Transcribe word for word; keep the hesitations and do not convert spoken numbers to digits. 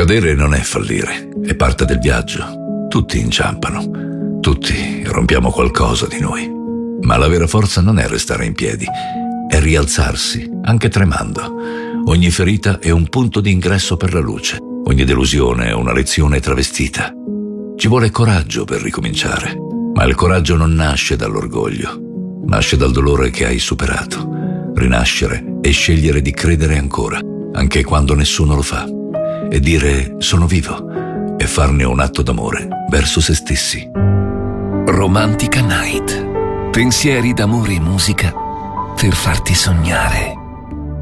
Cadere non è fallire, è parte del viaggio. Tutti inciampano, tutti rompiamo qualcosa di noi. Ma la vera forza non è restare in piedi, è rialzarsi, anche tremando. Ogni ferita è un punto di ingresso per la luce, ogni delusione è una lezione travestita. Ci vuole coraggio per ricominciare, ma il coraggio non nasce dall'orgoglio, nasce dal dolore che hai superato. Rinascere e scegliere di credere ancora, anche quando nessuno lo fa, e dire sono vivo e farne un atto d'amore verso se stessi. Romantica Night. Pensieri d'amore e musica per farti sognare.